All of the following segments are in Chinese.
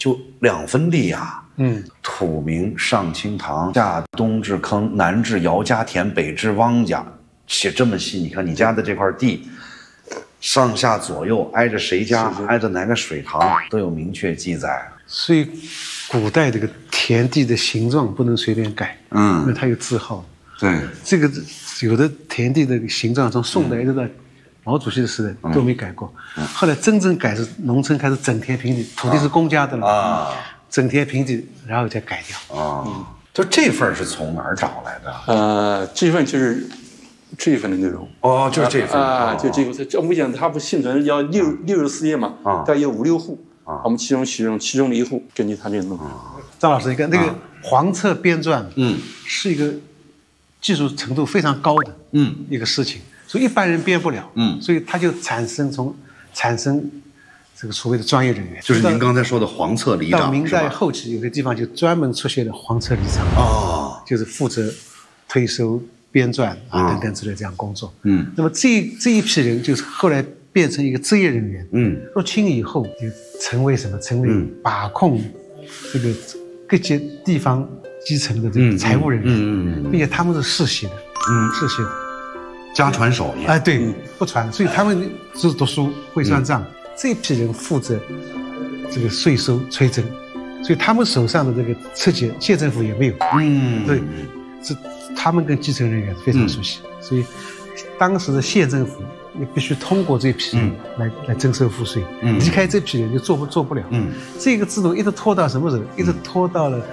就2分地啊。土名上清堂，下东至坑，南至姚家田，北至汪家，写这么细。你看你家的这块地，上下左右挨着谁家，挨着哪个水塘，都有明确记载。 所以，古代这个田地的形状不能随便改，因为它有字号。 对， 这个有的田地的形状从宋代一直到毛主席的时代都没改过。后来真正改是农村开始整田平地，土地是公家的了整田平地，然后再改掉。 就这份是从哪儿找来的？ 这份就是这一份的内容。 就是这份就这个。我们讲它不幸存要64页嘛，大概有5、6户我们其中的1户，根据他这个弄。 张老师，你看那个黄册编撰，是一个技术程度非常高的一个事情，所以一般人编不了，所以他就产生这个所谓的专业人员， 就是您刚才说的黄册里长。 到明代后期，有些地方就专门出现了黄册里长，就是负责推收、编撰等等之类这样工作。那么这一批人就是后来变成一个职业人员。入清以后就成为什么？成为把控这个各界地方基层的这个财务人员，并且他们是世袭的， 家传手艺。 对，不传，所以他们只读书会算账。这批人负责这个税收催征，所以他们手上的这个册籍，县政府也没有。对，是他们跟基层人员非常熟悉，所以当时的县政府也必须通过这批人来征收赋税。离开这批人就做不了。这个制度一直拖到什么时候？一直拖到了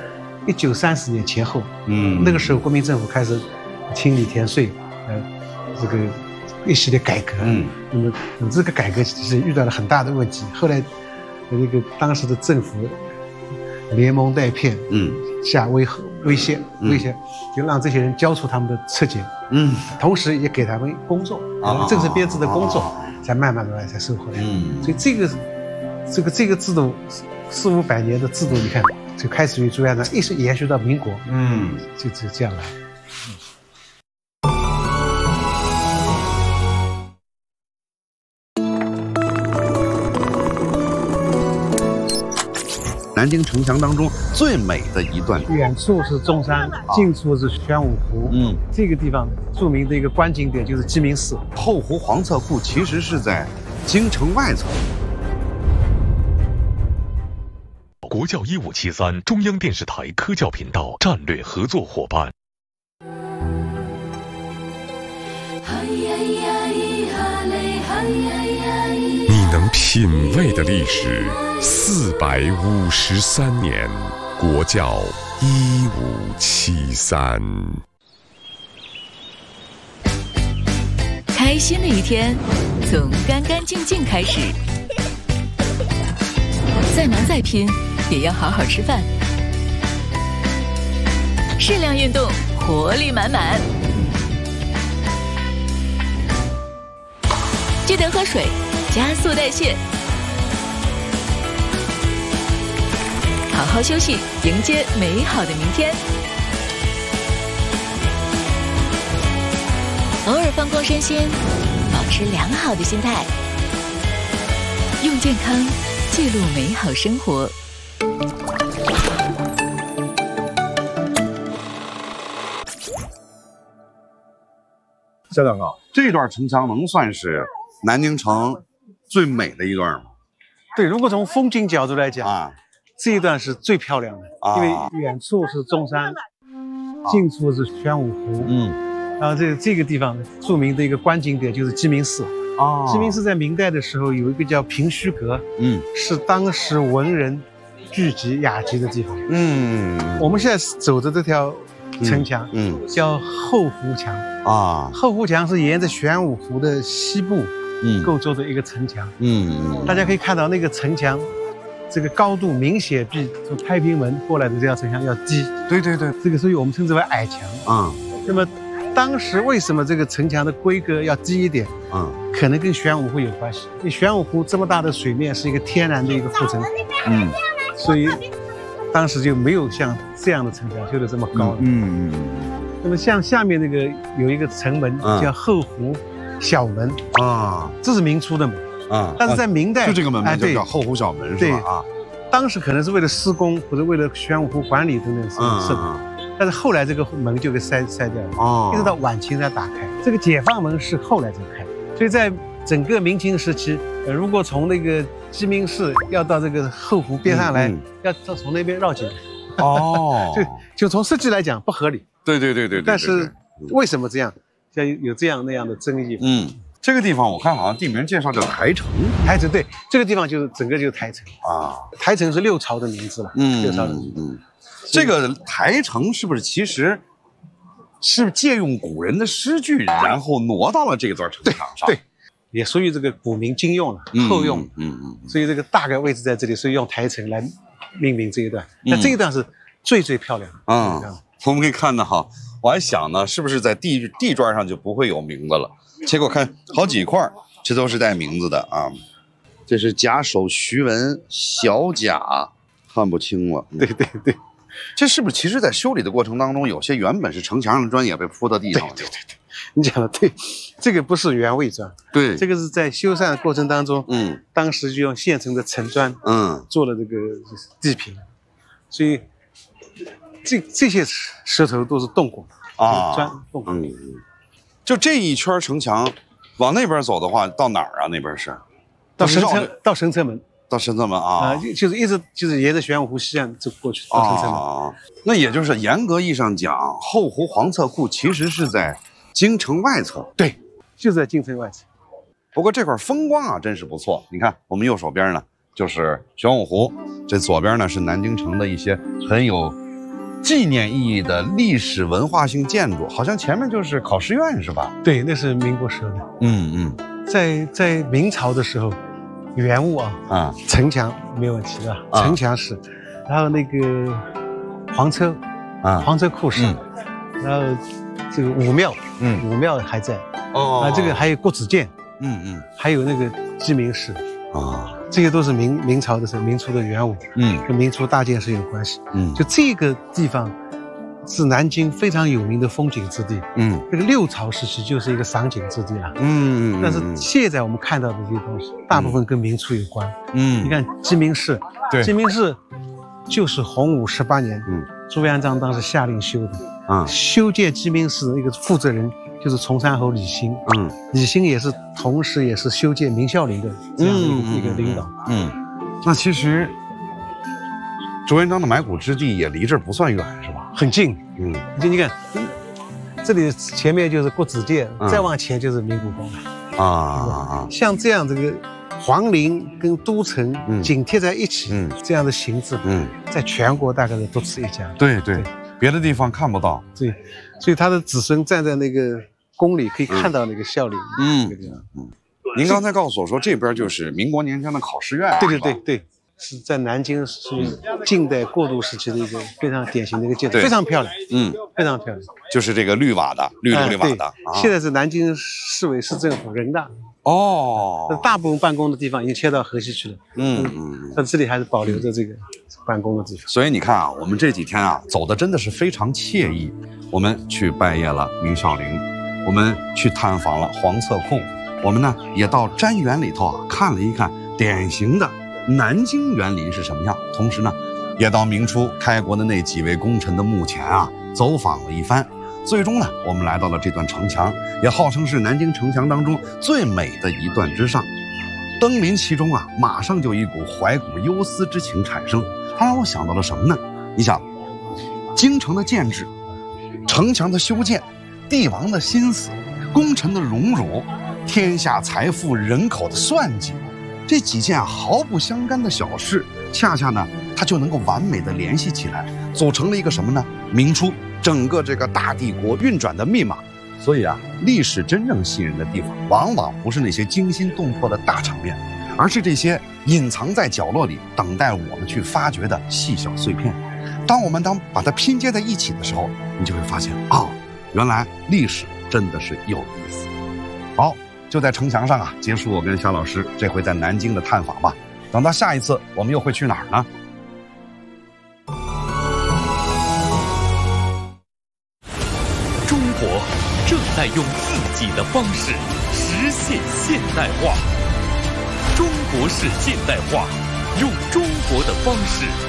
1930年前后。那个时候国民政府开始清理田税，这个一系列改革。那么这个改革其实遇到了很大的问题。后来那个当时的政府连蒙带骗，下威胁，就让这些人交出他们的册籍，同时也给他们工作，正式编制的工作，才慢慢才收回来。所以这个制度400、500年的制度，你看就开始于朱元璋，一直延续到民国，就这样来。 南京城墙当中最美的一段， 远处是中山，近处是玄武湖。这个地方著名的一个观景点就是鸡鸣寺。 后湖黄册库其实是在京城外侧。 国教1573中央电视台科教频道战略合作伙伴。 你能品味的历史453年，国教1573。 开心的一天从干干净净开始，再忙再拼也要好好吃饭，适量运动，活力满满。记得喝水，加速代谢。好好休息，迎接美好的明天。偶尔放空身心，保持良好的心态，用健康记录美好生活。 肖大哥，这段城墙能算是南京城最美的一段吗？ 对，如果从风景角度来讲这一段是最漂亮的，因为远处是中山，近处是玄武湖。然后这个地方著名的一个观景点就是鸡鸣寺。鸡鸣寺在明代的时候有一个叫平虚阁，是当时文人聚集雅集的地方。我们现在走的这条城墙，叫后湖墙。后湖墙是沿着玄武湖的西部构筑的一个城墙。大家可以看到那个城墙，这个高度明显比从太平门过来的这条城墙要低。对，这个所以我们称之为矮墙。那么当时为什么这个城墙的规格要低一点？可能跟玄武湖有关系。因为玄武湖这么大的水面是一个天然的一个护城，所以当时就没有像这样的城墙修得这么高。那么像下面那个有一个城门叫后湖小门这是明初的门。但是在明代就这个门就叫后湖小门是吧？ 当时可能是为了施工或者为了玄武湖管理等等设置，但是后来这个门就给塞掉了，一直到晚清才打开。这个解放门是后来才开，所以在整个明清时期，如果从那个鸡鸣寺要到这个后湖边上来，要从那边绕进来。就从设计来讲不合理。 对。 但是为什么这样？有这样那样的争议。 这个地方我看好像地名介绍叫台城。 台城对，这个地方就是整个就是台城啊。台城是六朝的名字了。六朝的名字。 这个台城是不是其实是借用古人的诗句，然后挪到了这段城墙上？ 对，也属于这个古名今用了，后用。所以这个大概位置在这里，所以用台城来命名这一段。那这一段是最漂亮的。 我们可以看到哈，我还想呢，是不是在地砖上就不会有名字了？结果看好几块，这都是带名字的啊。这是甲首徐文小甲，看不清了。 对， 这是不是其实在修理的过程当中，有些原本是城墙上的砖也被铺到地上了？ 对，你讲的对，这个不是原位砖，对，这个是在修缮的过程当中，当时就用现成的陈砖，做了这个地坪，所以这些石头都是动过啊，砖动过。 就这一圈城墙，往那边走的话，到哪儿啊？那边是到神车门。 到神策门啊， 就是一直就是沿着玄武湖西岸走过去到神策门。 那也就是严格意义上讲，后湖黄侧库其实是在京城外侧。 对，就在京城外侧。 不过这块风光啊，真是不错。你看，我们右手边呢就是玄武湖，这左边呢是南京城的一些很有纪念意义的历史文化性建筑，好像前面就是考试院是吧？ 对，那是民国时候的。在明朝的时候。原物城墙没有问题的，城墙是，然后那个黄车库是，然后这个武庙，武庙还在，这个还有国子监，还有那个鸡鸣寺这些都是明朝的时候，明初的原物，跟明初大建设有关系，就这个地方是南京非常有名的风景之地，这个六朝时期就是一个赏景之地了，但是现在我们看到的这些东西，大部分跟明初有关，你看鸡鸣寺，鸡鸣寺就是洪武18年，朱元璋当时下令修的，修建鸡鸣寺的一个负责人就是崇山侯李兴，李兴同时也是修建明孝陵的这样的一个领导， 那其实朱元璋的埋骨之地也离这儿不算远，是吧？ 很近，你看，这里前面就是国子监，再往前就是明故宫了像这样这个皇陵跟都城紧贴在一起，这样的形制，在全国大概是独此一家。 对，别的地方看不到。 对，所以他的子孙站在那个宫里可以看到那个孝陵。 您刚才告诉我说这边就是民国年间的考试院。 对。是在南京是近代过渡时期的一个非常典型的一个建筑，非常漂亮，非常漂亮。 就是这个绿瓦的，绿瓦的。 现在是南京市委市政府人大。大部分办公的地方已经迁到河西去了。但这里还是保留着这个办公的地方。 所以你看啊，我们这几天啊走的真的是非常惬意。我们去拜谒了明孝陵，我们去探访了黄侧库，我们呢也到瞻园里头看了一看典型的南京园林是什么样，同时呢也到明初开国的那几位功臣的墓前走访了一番。最终呢我们来到了这段城墙，也号称是南京城墙当中最美的一段之上。登临其中马上就一股怀古忧思之情产生。它让我想到了什么呢？你想，京城的建制，城墙的修建，帝王的心思，功臣的荣辱，天下财富人口的算计，这几件毫不相干的小事，恰恰呢它就能够完美的联系起来，组成了一个什么呢？明初整个这个大帝国运转的密码。所以历史真正吸引人的地方，往往不是那些惊心动魄的大场面，而是这些隐藏在角落里等待我们去发掘的细小碎片。当我们把它拼接在一起的时候，你就会发现原来历史真的是有意思。好，就在城墙上结束我跟夏老师这回在南京的探访吧。等到下一次我们又会去哪儿呢？ 中国正在用自己的方式实现现代化。中国式现代化用中国的方式